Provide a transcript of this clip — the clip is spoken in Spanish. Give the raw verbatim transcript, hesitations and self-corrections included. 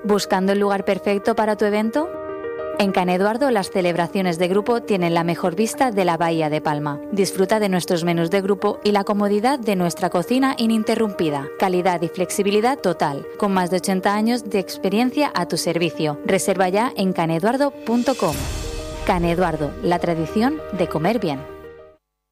¿Buscando el lugar perfecto para tu evento? En Can Eduardo las celebraciones de grupo tienen la mejor vista de la Bahía de Palma. Disfruta de nuestros menús de grupo y la comodidad de nuestra cocina ininterrumpida. Calidad y flexibilidad total, con más de ochenta años de experiencia a tu servicio. Reserva ya en can eduardo punto com. Can Eduardo, la tradición de comer bien.